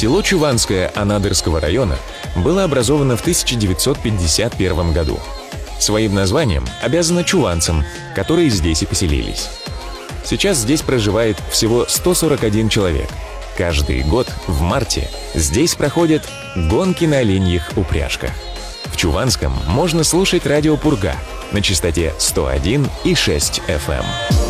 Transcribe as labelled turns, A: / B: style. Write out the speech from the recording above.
A: Село Чуванское Анадырского района было образовано в 1951 году. Своим названием обязано чуванцам, которые здесь и поселились. Сейчас здесь проживает всего 141 человек. Каждый год в марте здесь проходят гонки на оленьих упряжках. В Чуванском можно слушать радио «Пурга» на частоте 101,6 FM.